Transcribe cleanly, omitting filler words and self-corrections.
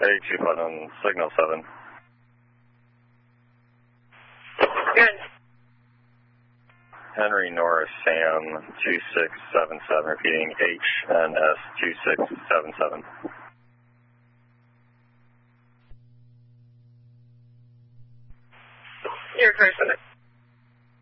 A25 on signal 7. Good. Henry Norris Sam 2677, repeating HNS 2677. Your first minute.